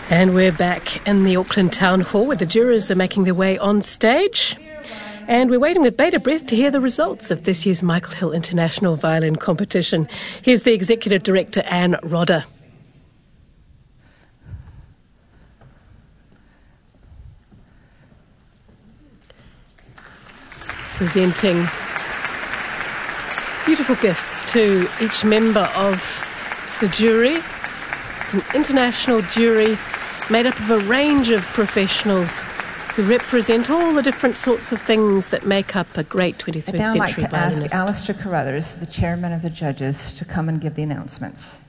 And we're back in the Auckland Town Hall where the jurors are making their way on stage. And we're waiting with bated breath to hear the results of this year's Michael Hill International Violin Competition. Here's the Executive Director, Anne Rodder. Presenting beautiful gifts to each member of the jury. It's an international jury made up of a range of professionals who represent all the different sorts of things that make up a great 21st century violinist. I'd now like to ask Alistair Carruthers, the chairman of the judges, to come and give the announcements.